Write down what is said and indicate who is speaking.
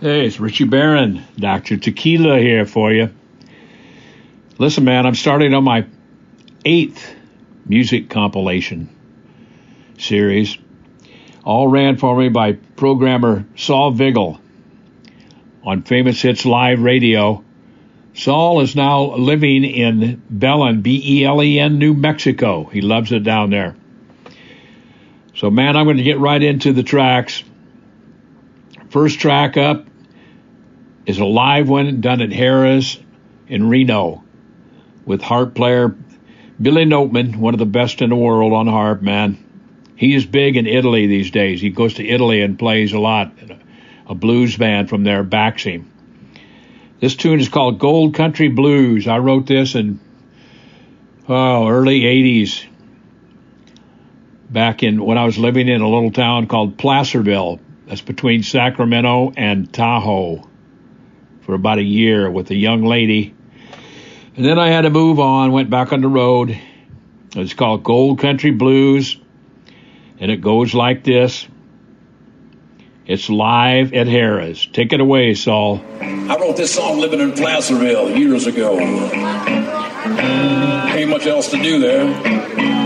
Speaker 1: Hey, it's Richie Barron, Dr. Tequila here for you. Listen, man, I'm starting on my 8th music compilation series. All ran for me by programmer Saul Vigil on Famous Hits Live Radio. Saul is now living in Belen, B-E-L-E-N, New Mexico. He loves it down there. So, man, I'm going to get right into the tracks. First track up is a live one done at Harrah's in Reno with harp player Billy Notman, one of the best in the world on harp, man. He is big in Italy these days. He goes to Italy and plays a lot. A blues band from there backs him. This tune is called Gold Country Blues. I wrote this in early 80s, back in when I was living in a little town called Placerville. That's between Sacramento and Tahoe, for about a year with a young lady. And then I had to move on, went back on the road. It's called Gold Country Blues, and it goes like this. It's live at Harrah's. Take it away, Saul.
Speaker 2: I wrote this song living in Placerville years ago. Ain't much else to do there.